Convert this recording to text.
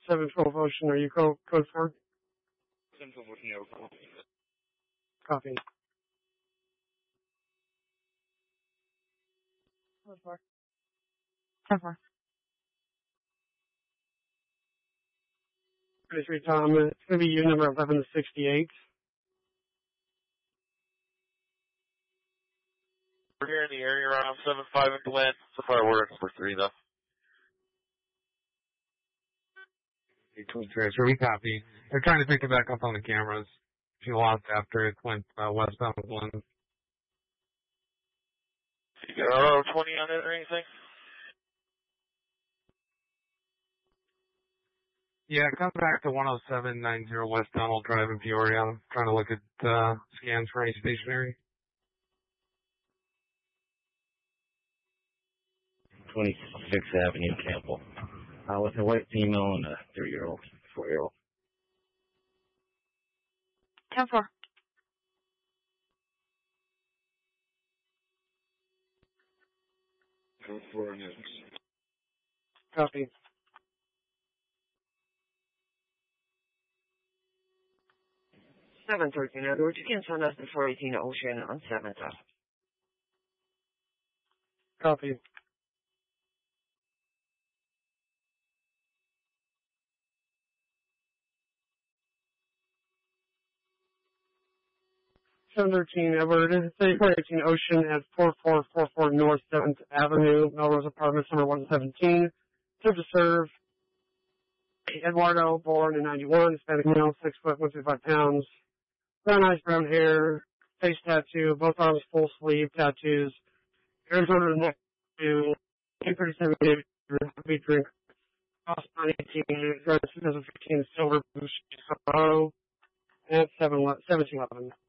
712 Ocean, are you code 4? 712 Ocean, yeah, we're Copy. Code 4. 10-4. 33 Tom, it's going to be unit number 1168. We're here in the area around 75 and Glen. So far we're at 3 though. Transfer, we copy. They're trying to pick it back up on the cameras. She lost after it went westbound Glen. You got a 20 on it or anything? Yeah, come back to 10790 West Donald Drive in Peoria. I'm trying to look at scans for any stationary. 26th Avenue, Campbell. With a white female and a 3-year-old, 4-year-old. 10-4. Code 4 next. Copy. Seven 13 Edward, you can send us the 418 Ocean on 7th. Copy. Seven 13 Edward, 418 Ocean at 4444 North 7th Avenue, Melrose Apartments, number 117. To serve Eduardo, born in 91, Hispanic male, 6 foot, 155 pounds. Brown eyes, brown hair, face tattoo, both arms full sleeve tattoos. Arizona neck to 237 heavy drink. Cost 918, 2015 silver Bush Solo, and 1711.